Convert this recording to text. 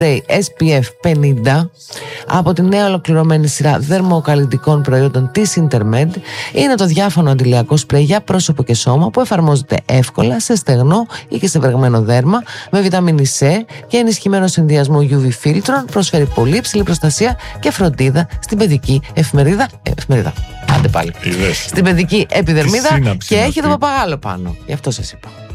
SPF 50 από τη νέα ολοκληρωμένη σειρά δερμοκαλλυντικών προϊόντων της Intermed. Είναι το διάφανο αντιλιακό σπρέι για πρόσωπο και σώμα που εφαρμόζεται εύκολα σε στεγνό ή και σε βρεγμένο δέρμα, με βιταμίνη C και ενισχυμένο συνδυασμό UV φίλτρων. Προσφέρει πολύ υψηλή προστασία και φροντίδα στην παιδική εφημερίδα. Άντε πάλι. Στην παιδική επιδερμίδα και έχει το παπαγάλο πάνω. Γι' αυτό σας είπα.